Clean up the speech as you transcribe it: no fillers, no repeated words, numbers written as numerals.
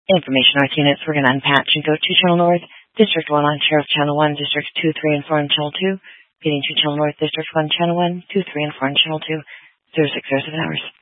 Information North units, we're going to unpatch and go to Channel North, District 1 on Sheriff Channel 1, Districts 2, 3, and 4 on Channel 2, getting to Channel North, District 1, Channel 1, 2, 3, and 4 on Channel 2, 0607 hours.